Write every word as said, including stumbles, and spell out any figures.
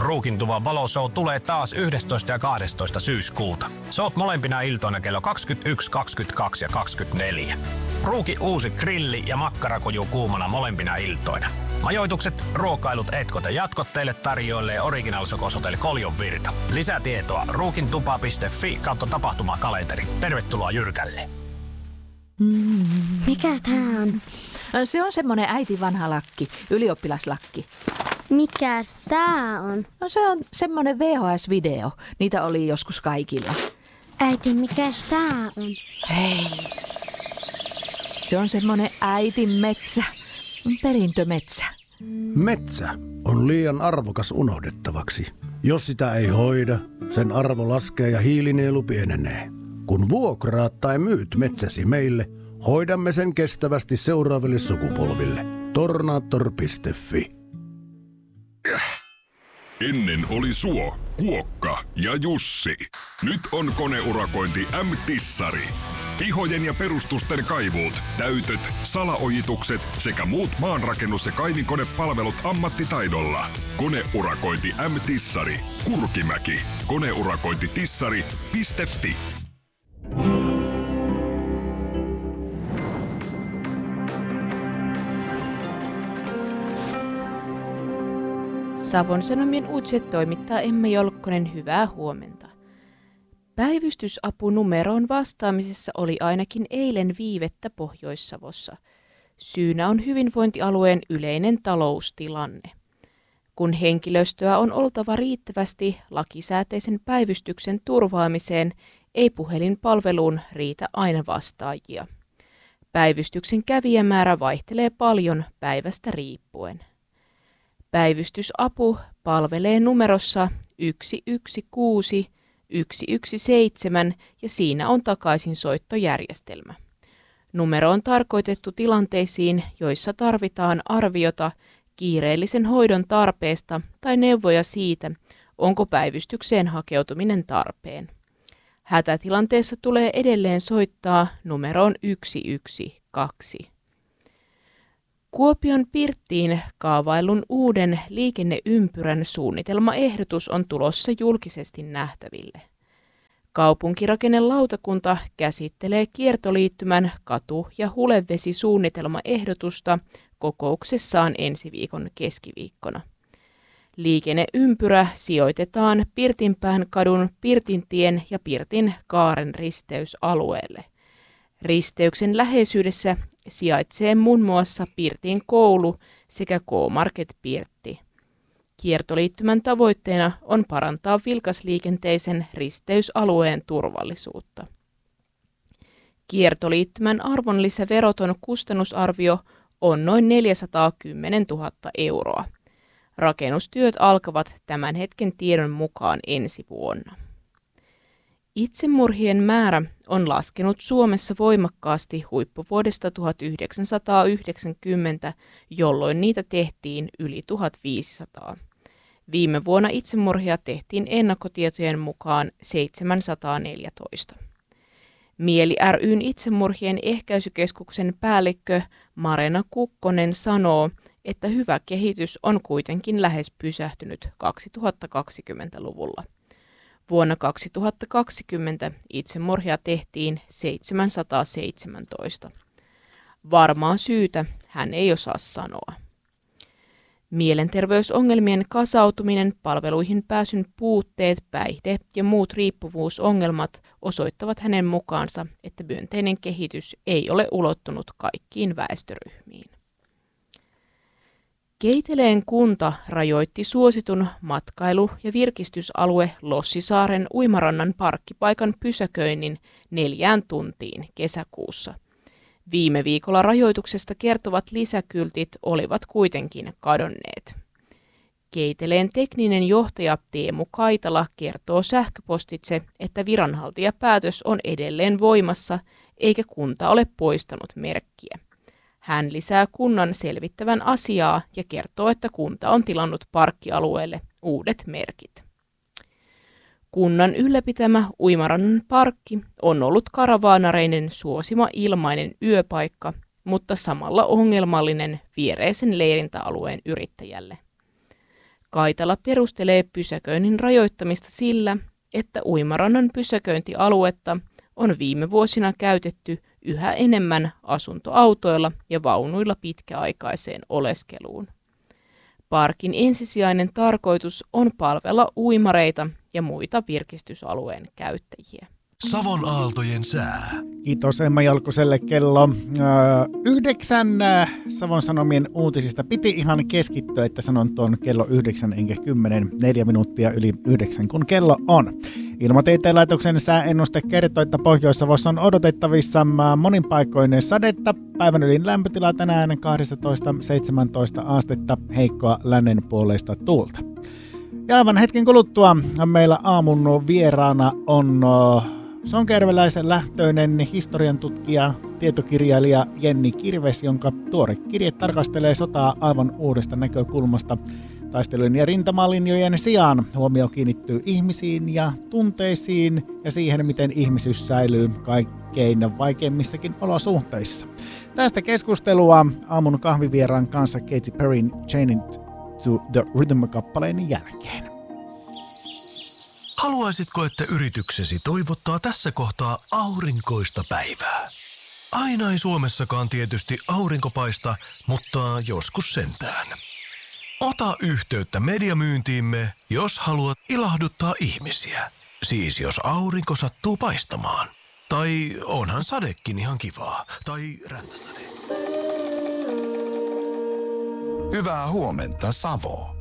Ruukintuvan valoshow tulee taas yhdestoista ja kahdestoista syyskuuta. Soot molempina iltoina kello kaksikymmentäyksi, kaksikymmentäkaksi ja kaksikymmentäneljä. Ruuki uusi grilli ja makkarakoju kuumana molempina iltoina. Majoitukset, ruokailut, etkot ja jatkot teille tarjoilee Original Sokos Hotel Koljon Virta. Lisätietoa ruukintupa piste fi kautta tapahtumakalenteri. Tervetuloa Jyrkälle. Mm. Mikä tää on? Se on semmonen äiti vanha lakki, ylioppilaslakki. Mikäs tää on? No se on semmonen V H S-video. Niitä oli joskus kaikilla. Äiti, mikäs tää on? Hei. Se on semmonen äitin metsä. Perintömetsä. Metsä on liian arvokas unohdettavaksi. Jos sitä ei hoida, sen arvo laskee ja hiilinielu pienenee. Kun vuokraat tai myyt metsäsi meille, hoidamme sen kestävästi seuraaville sukupolville. Tornaattor piste fi. Ennen oli Suo, Kuokka ja Jussi. Nyt on koneurakointi M-Tissari. Pihojen ja perustusten kaivuut, täytöt, salaojitukset sekä muut maanrakennus- ja kaivinkonepalvelut ammattitaidolla. Koneurakointi M-Tissari. Kurkimäki. Koneurakointitissari piste fi. Savon Sanomien uutiset toimittaa Emma Jolkkonen, hyvää huomenta. Päivystysapunumeroon vastaamisessa oli ainakin eilen viivettä Pohjois-Savossa. Syynä on hyvinvointialueen yleinen taloustilanne. Kun henkilöstöä on oltava riittävästi lakisääteisen päivystyksen turvaamiseen, ei puhelinpalveluun riitä aina vastaajia. Päivystyksen kävijämäärä vaihtelee paljon päivästä riippuen. Päivystysapu palvelee numerossa yksi yksi kuusi yksi yksi seitsemän ja siinä on takaisinsoittojärjestelmä. Numero on tarkoitettu tilanteisiin, joissa tarvitaan arviota kiireellisen hoidon tarpeesta tai neuvoja siitä, onko päivystykseen hakeutuminen tarpeen. Hätätilanteessa tulee edelleen soittaa numeroon yksi yksi kaksi. Kuopion Pirttiin kaavailun uuden liikenneympyrän suunnitelmaehdotus on tulossa julkisesti nähtäville. Kaupunkirakennelautakunta käsittelee kiertoliittymän katu- ja hulevesisuunnitelmaehdotusta kokouksessaan ensi viikon keskiviikkona. Liikenneympyrä sijoitetaan Pirtinpään kadun Pirtintien ja Pirtin kaaren risteysalueelle. Risteyksen läheisyydessä sijaitsee muun muassa Pirtin koulu sekä K-Market Pirtti. Kiertoliittymän tavoitteena on parantaa vilkasliikenteisen risteysalueen turvallisuutta. Kiertoliittymän arvonlisäveroton kustannusarvio on noin neljäsataakymmentätuhatta euroa. Rakennustyöt alkavat tämän hetken tiedon mukaan ensi vuonna. Itsemurhien määrä on laskenut Suomessa voimakkaasti huippuvuodesta tuhatyhdeksänsataayhdeksänkymmentä, jolloin niitä tehtiin yli tuhatviisisataa. Viime vuonna itsemurhia tehtiin ennakkotietojen mukaan seitsemänsataaneljätoista. Mieli ry:n itsemurhien ehkäisykeskuksen päällikkö Marena Kukkonen sanoo, että hyvä kehitys on kuitenkin lähes pysähtynyt kaksituhattakaksikymmentäluvulla. Vuonna kaksituhattakaksikymmentä itsemurhia tehtiin seitsemänsataaseitsemäntoista. Varmaa syytä hän ei osaa sanoa. Mielenterveysongelmien kasautuminen, palveluihin pääsyn puutteet, päihde ja muut riippuvuusongelmat osoittavat hänen mukaansa, että myönteinen kehitys ei ole ulottunut kaikkiin väestöryhmiin. Keiteleen kunta rajoitti suositun matkailu- ja virkistysalue Lossisaaren uimarannan parkkipaikan pysäköinnin neljään tuntiin kesäkuussa. Viime viikolla rajoituksesta kertovat lisäkyltit olivat kuitenkin kadonneet. Keiteleen tekninen johtaja Teemu Kaitala kertoo sähköpostitse, että viranhaltijapäätös on edelleen voimassa eikä kunta ole poistanut merkkiä. Hän lisää kunnan selvittävän asiaa ja kertoo, että kunta on tilannut parkkialueelle uudet merkit. Kunnan ylläpitämä uimarannan parkki on ollut karavaanareiden suosima ilmainen yöpaikka, mutta samalla ongelmallinen viereisen leirintäalueen yrittäjälle. Kaitala perustelee pysäköinnin rajoittamista sillä, että uimarannan pysäköintialuetta on viime vuosina käytetty yhä enemmän asuntoautoilla ja vaunuilla pitkäaikaiseen oleskeluun. Parkin ensisijainen tarkoitus on palvella uimareita ja muita virkistysalueen käyttäjiä. Savon aaltojen sää. Kiitos Emma Jalkoselle. Kello äh, yhdeksän äh, Savon Sanomien uutisista. Piti ihan keskittyä, että sanon tuon kello yhdeksän enkä kymmenen, neljä minuuttia yli yhdeksän, kun kello on. Ilmatieteen laitoksen sääennuste kertoo, että Pohjois-Savossa on odotettavissa monin paikoin sadetta. Päivän ylin lämpötila tänään kaksitoista seitsemäntoista astetta, heikkoa lännenpuoleista tuulta. Ja aivan hetken kuluttua meillä aamun vieraana on sonkerveläisen lähtöinen historian tutkija, tietokirjailija Jenni Kirves, jonka tuore kirje tarkastelee sotaa aivan uudesta näkökulmasta. Taistelujen ja rintamalinjojen sijaan huomio kiinnittyy ihmisiin ja tunteisiin ja siihen, miten ihmisyys säilyy kaikkein vaikeimmissakin olosuhteissa. Tästä keskustelua aamun kahvivieraan kanssa Katy Perryn Chained to the Rhythm-kappaleen jälkeen. Haluaisitko, että yrityksesi toivottaa tässä kohtaa aurinkoista päivää? Aina ei Suomessakaan tietysti aurinko paista, mutta joskus sentään. Ota yhteyttä mediamyyntiimme, jos haluat ilahduttaa ihmisiä. Siis jos aurinko sattuu paistamaan. Tai onhan sadekin ihan kivaa. Tai räntäsade. Hyvää huomenta, Savo.